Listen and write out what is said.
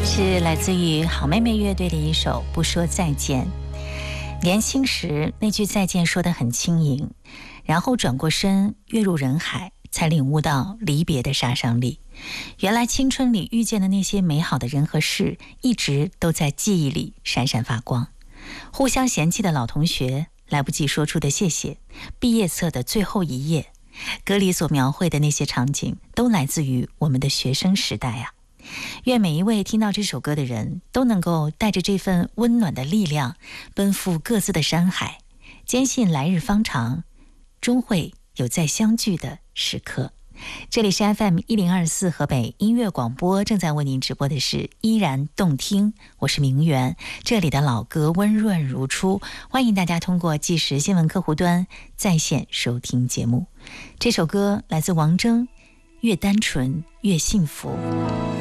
是来自于好妹妹乐队的一首《不说再见》。年轻时那句再见说得很轻盈，然后转过身跃入人海，才领悟到离别的杀伤力。原来青春里遇见的那些美好的人和事，一直都在记忆里闪闪发光。互相嫌弃的老同学，来不及说出的谢谢，毕业册的最后一页，歌里所描绘的那些场景，都来自于我们的学生时代啊。愿每一位听到这首歌的人都能够带着这份温暖的力量，奔赴各自的山海，坚信来日方长，终会有再相聚的时刻。这里是 FM1024 河北音乐广播，正在为您直播的是依然动听，我是明媛。这里的老歌温润如初，欢迎大家通过即时新闻客户端在线收听节目。这首歌来自王铮，越单纯越幸福。